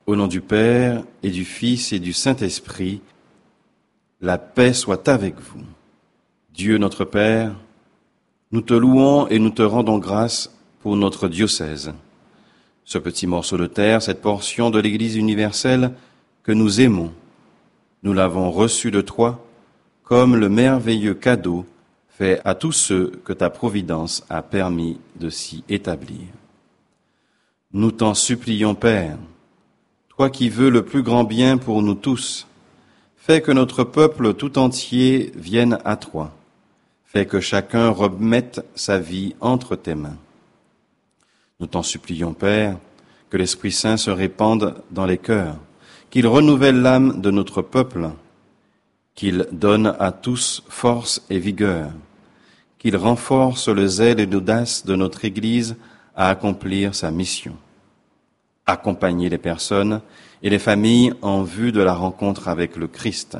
Au nom du Père et du Fils et du Saint-Esprit, la paix soit avec vous. Dieu notre Père, nous te louons et nous te rendons grâce pour notre diocèse. Ce petit morceau de terre, cette portion de l'Église universelle que nous aimons, nous l'avons reçu de toi comme le merveilleux cadeau fait à tous ceux que ta providence a permis de s'y établir. Nous t'en supplions, Père, toi qui veux le plus grand bien pour nous tous, fais que notre peuple tout entier vienne à toi. Fais que chacun remette sa vie entre tes mains. Nous t'en supplions, Père, que l'Esprit Saint se répande dans les cœurs, qu'il renouvelle l'âme de notre peuple, qu'il donne à tous force et vigueur, qu'il renforce le zèle et l'audace de notre Église à accomplir sa mission. Accompagner les personnes et les familles en vue de la rencontre avec le Christ.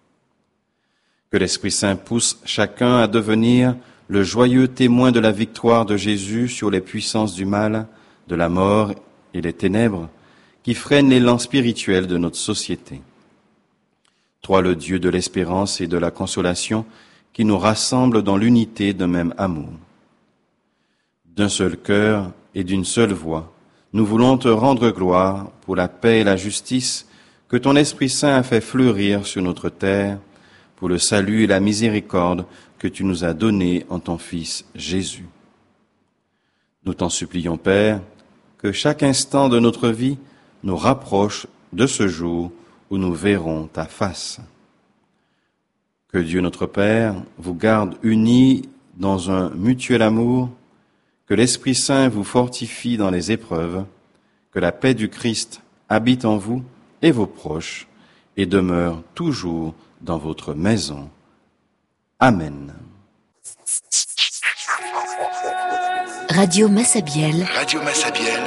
Que l'Esprit Saint pousse chacun à devenir le joyeux témoin de la victoire de Jésus sur les puissances du mal, de la mort et les ténèbres qui freinent l'élan spirituel de notre société. Toi, le Dieu de l'espérance et de la consolation, qui nous rassemble dans l'unité d'un même amour. D'un seul cœur et d'une seule voix, nous voulons te rendre gloire pour la paix et la justice que ton Esprit Saint a fait fleurir sur notre terre, pour le salut et la miséricorde que tu nous as donnés en ton Fils Jésus. Nous t'en supplions, Père, que chaque instant de notre vie nous rapproche de ce jour où nous verrons ta face. Que Dieu notre Père vous garde unis dans un mutuel amour, que l'Esprit Saint vous fortifie dans les épreuves, que la paix du Christ habite en vous et vos proches et demeure toujours dans votre maison. Amen. Radio Massabielle. Radio Massabielle.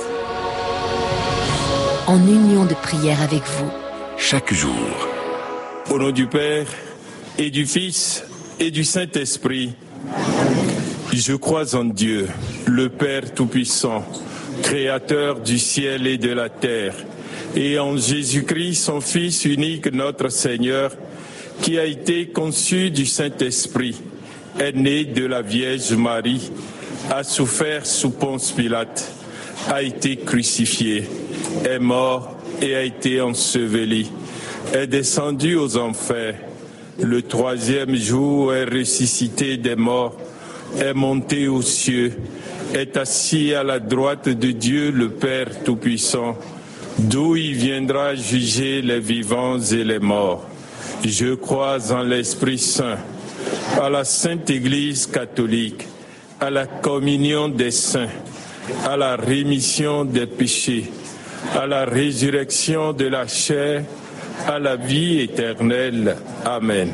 En union de prière avec vous. Chaque jour. Au nom du Père et du Fils et du Saint-Esprit. Je crois en Dieu, le Père Tout-Puissant, Créateur du ciel et de la terre, et en Jésus-Christ, son Fils unique, notre Seigneur, qui a été conçu du Saint-Esprit, est né de la Vierge Marie, a souffert sous Ponce Pilate, a été crucifié, est mort et a été enseveli, est descendu aux enfers. Le troisième jour est ressuscité des morts, est monté aux cieux, est assis à la droite de Dieu le Père Tout-Puissant, d'où il viendra juger les vivants et les morts. Je crois en l'Esprit Saint, à la Sainte Église catholique, à la communion des saints, à la rémission des péchés, à la résurrection de la chair, à la vie éternelle. Amen.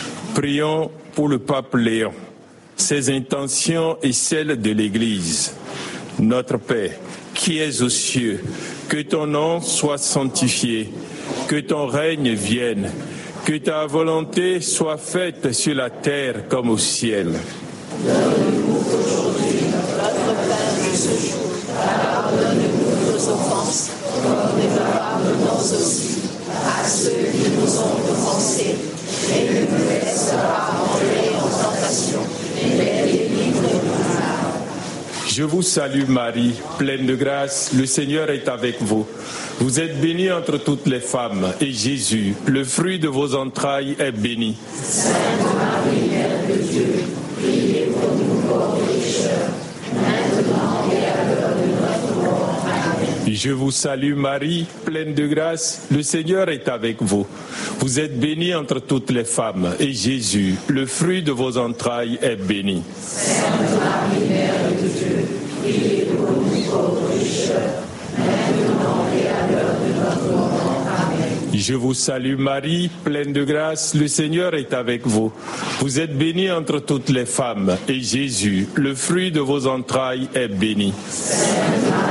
Prions pour le pape Léon, ses intentions et celles de l'Église. Notre Père, qui es aux cieux, que ton nom soit sanctifié, que ton règne vienne, que ta volonté soit faite sur la terre comme au ciel. Donne-nous aujourd'hui notre pain de ce jour. Pardonne-nous nos offenses, comme nous pardonnons aussi à ceux qui nous ont offensés. Et ne nous laisse pas entrer en tentation, mais délivre-nous du mal. Je vous salue Marie, pleine de grâce, le Seigneur est avec vous. Vous êtes bénie entre toutes les femmes, et Jésus, le fruit de vos entrailles, est béni. Sainte Marie, Mère de Dieu, priez pour nous pauvres pécheurs, maintenant et à l'heure de notre mort. Amen. Je vous salue Marie, pleine de grâce, le Seigneur est avec vous. Vous êtes bénie entre toutes les femmes, et Jésus, le fruit de vos entrailles, est béni. Sainte Marie, Mère de Dieu, priez pour nous pauvres pécheurs, maintenant et à l'heure de notre mort. Amen. Je vous salue Marie, pleine de grâce, le Seigneur est avec vous. Vous êtes bénie entre toutes les femmes, et Jésus, le fruit de vos entrailles, est béni. Sainte